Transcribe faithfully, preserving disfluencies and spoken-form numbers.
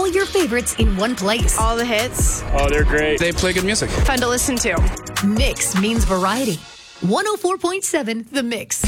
all your favorites in one place. All the hits. Oh, they're great. They play good music. Fun to listen to. Mix means variety. one oh four point seven The Mix.